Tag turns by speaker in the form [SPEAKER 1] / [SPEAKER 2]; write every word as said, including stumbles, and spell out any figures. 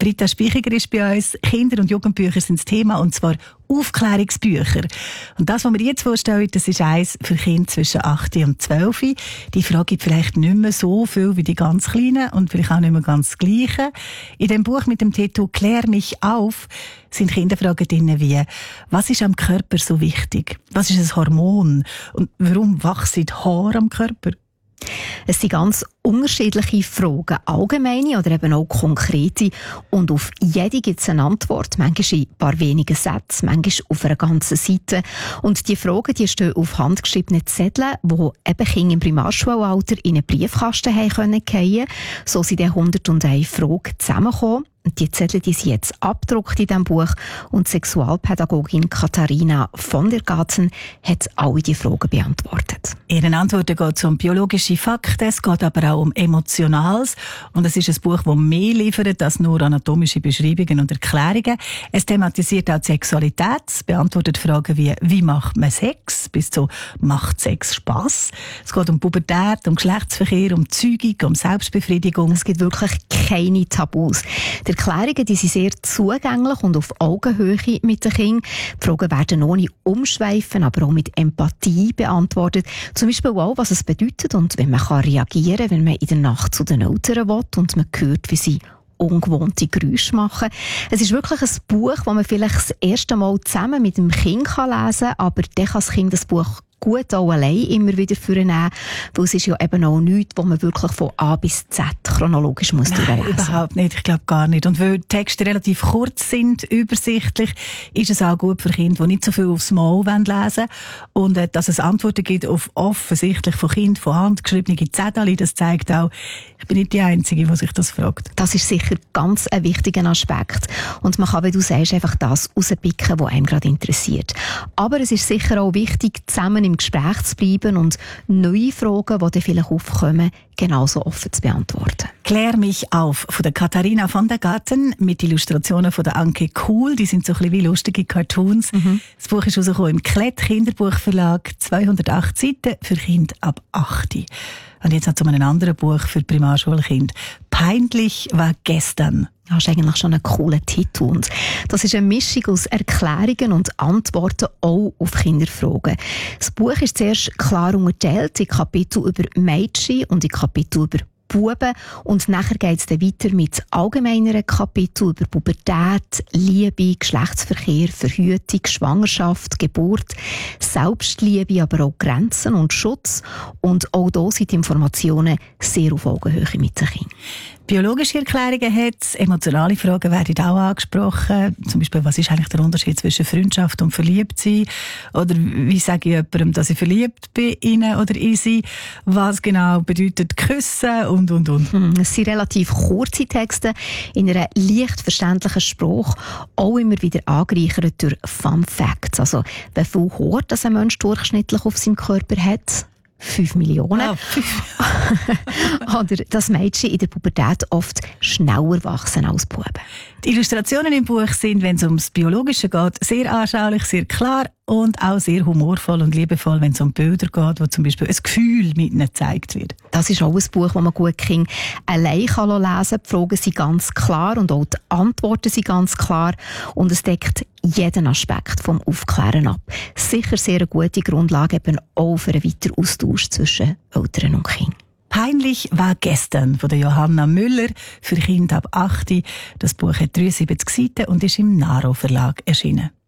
[SPEAKER 1] Rita Spichiger ist bei uns. Kinder- und Jugendbücher sind das Thema, und zwar Aufklärungsbücher. Und das, was wir jetzt vorstellen, das ist eins für Kinder zwischen acht und zwölf. Die Frage gibt vielleicht nicht mehr so viel wie die ganz Kleinen und vielleicht auch nicht mehr ganz das Gleiche. In dem Buch mit dem Titel «Klär mich auf» sind Kinderfragen drin wie: Was ist am Körper so wichtig? Was ist ein Hormon? Und warum wachsen Haare am Körper?
[SPEAKER 2] Es sind ganz unterschiedliche Fragen, allgemeine oder eben auch konkrete. Und auf jede gibt es eine Antwort. Manchmal in ein paar wenigen Sätzen, manchmal auf einer ganzen Seite. Und die Fragen, die stehen auf handgeschriebenen Zetteln, die eben Kinder im Primarschulalter in einen Briefkasten haben können fallen. So sind dann hunderteins Fragen zusammengekommen. Die Zettel die sind jetzt abgedruckt in diesem Buch, und die Sexualpädagogin Katharina von der Gatzen hat alle die Fragen beantwortet.
[SPEAKER 1] Ihren Antworten geht es um biologische Fakten, es geht aber auch um Emotionales, und es ist ein Buch, das mehr liefert als nur anatomische Beschreibungen und Erklärungen. Es thematisiert auch die Sexualität, es beantwortet Fragen wie: Wie macht man Sex? Bis zu: Macht Sex Spass? Es geht um Pubertät, um Geschlechtsverkehr, um Zeugung, um Selbstbefriedigung.
[SPEAKER 2] Es gibt wirklich keine Tabus. Die Erklärungen die sind sehr zugänglich und auf Augenhöhe mit den Kindern. Die Fragen werden ohne Umschweifen, aber auch mit Empathie beantwortet. Zum Beispiel auch, was es bedeutet und wenn man kann reagieren kann, wenn man in der Nacht zu den Eltern will und man hört, wie sie ungewohnte Geräusche machen. Es ist wirklich ein Buch, das man vielleicht das erste Mal zusammen mit dem Kind lesen kann, aber dann kann das Kind das Buch gut auch allein immer wieder vornehmen, weil es ist ja eben auch nichts, wo man wirklich von A bis Z chronologisch muss
[SPEAKER 1] durchlesen muss. Überhaupt nicht, ich glaube gar nicht. Und weil die Texte relativ kurz sind, übersichtlich, ist es auch gut für Kinder, die nicht so viel aufs Mal lesen wollen. Und äh, dass es Antworten gibt auf offensichtlich von Kindern von Hand geschriebene Zettel, das zeigt auch, ich bin nicht die Einzige, die sich das fragt.
[SPEAKER 2] Das ist sicher ganz ein wichtiger Aspekt. Und man kann, wie du sagst, einfach das rauspicken, was einem gerade interessiert. Aber es ist sicher auch wichtig, zusammen im Gespräch zu bleiben und neue Fragen, die dann vielleicht aufkommen, genauso offen zu beantworten.
[SPEAKER 1] «Klär mich auf» von der Katharina von der Gatten mit Illustrationen von der Anke Kuhl. Die sind so ein bisschen wie lustige Cartoons. Mhm. Das Buch ist rausgekommen im Klett Kinderbuchverlag, zweihundertacht Seiten für Kinder ab acht. Und jetzt noch zu einem anderen Buch für Primarschulkinder. «Peinlich war gestern».
[SPEAKER 2] Das ist eigentlich schon ein cooler Titel. Und das ist eine Mischung aus Erklärungen und Antworten auch auf Kinderfragen. Das Buch ist zuerst klar unterteilt in Kapitel über Mädchen und in Kapitel über Buben. Und nachher geht es dann weiter mit allgemeineren Kapiteln über Pubertät, Liebe, Geschlechtsverkehr, Verhütung, Schwangerschaft, Geburt, Selbstliebe, aber auch Grenzen und Schutz. Und auch hier sind die Informationen sehr auf Augenhöhe mit den Kindern.
[SPEAKER 1] Biologische Erklärungen hat es, emotionale Fragen werden auch angesprochen. Zum Beispiel, was ist eigentlich der Unterschied zwischen Freundschaft und Verliebtsein? Oder wie sage ich jemandem, dass ich verliebt bin in ihn oder in sie? Was genau bedeutet Küssen und, und, und.
[SPEAKER 2] Hm, es sind relativ kurze Texte in einer leicht verständlichen Sprache, auch immer wieder angereichert durch Fun Facts. Also, wie viel Haar das ein Mensch durchschnittlich auf seinem Körper hat? Fünf Millionen. Oh, Oder dass Mädchen in der Pubertät oft schneller wachsen als Buben.
[SPEAKER 1] Die Illustrationen im Buch sind, wenn es ums Biologische geht, sehr anschaulich, sehr klar und auch sehr humorvoll und liebevoll, wenn es um Bilder geht, wo zum Beispiel ein Gefühl mit ihnen gezeigt wird.
[SPEAKER 2] Das ist auch ein Buch, das man gut Kinder allein lesen kann. Die Fragen sind ganz klar und auch die Antworten sind ganz klar. Und es deckt jeden Aspekt vom Aufklären ab. Sicher sehr eine gute Grundlage eben auch für einen weiteren Austausch zwischen Eltern und Kindern.
[SPEAKER 1] «Peinlich war gestern» von der Johanna Müller für Kinder ab acht. Das Buch hat dreiundsiebzig Seiten und ist im Naro Verlag erschienen.